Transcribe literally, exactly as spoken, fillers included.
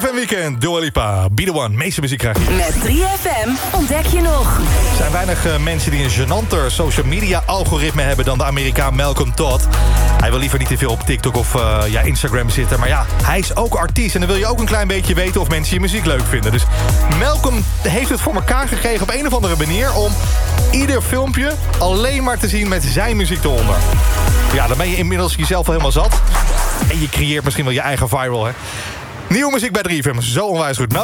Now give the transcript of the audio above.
drie F M Weekend, Dua Lipa, Be The One. Meeste muziek krijg je. Met drie F M ontdek je nog. Er zijn weinig uh, mensen die een gênanter social media algoritme hebben dan de Amerikaan Malcolm Todd. Hij wil liever niet te veel op TikTok of uh, ja, Instagram zitten. Maar ja, hij is ook artiest en dan wil je ook een klein beetje weten of mensen je muziek leuk vinden. Dus Malcolm heeft het voor elkaar gekregen op een of andere manier om ieder filmpje alleen maar te zien met zijn muziek eronder. Ja, dan ben je inmiddels jezelf wel helemaal zat. En je creëert misschien wel je eigen viral, hè. Nieuwe muziek bij drie F M, zo onwijs goed.